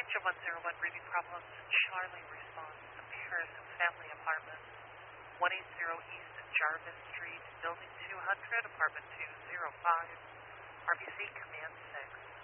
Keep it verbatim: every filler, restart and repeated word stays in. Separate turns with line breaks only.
Jim one zero one, reading problems. Charlie responds to Paris Family Apartments, one eighty East Jarvis Street, Building two hundred, Apartment two oh five, R B C Command six.